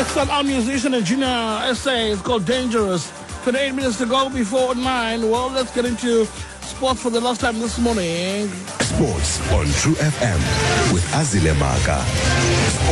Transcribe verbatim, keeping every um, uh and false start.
Excellent our musician and junior essay. It's called Dangerous. twenty-eight minutes to go before nine. Well, let's get into sports for the last time this morning. Sports on True F M with Azile Maka.